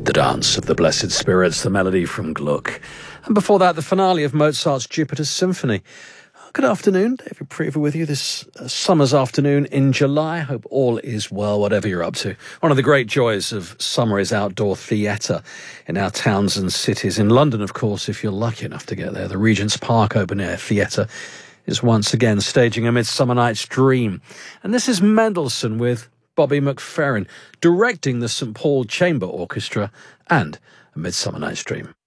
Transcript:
The Dance of the Blessed Spirits, the melody from Gluck. And before that, the finale of Mozart's Jupiter Symphony. Good afternoon, David Prever with you this summer's afternoon in July. Hope all is well, whatever you're up to. One of the great joys of summer is outdoor theatre in our towns and cities. In London, of course, if you're lucky enough to get there, the Regent's Park Open Air Theatre is once again staging A Midsummer Night's Dream. And this is Mendelssohn with Bobby McFerrin, directing the St Paul Chamber Orchestra and A Midsummer Night's Dream.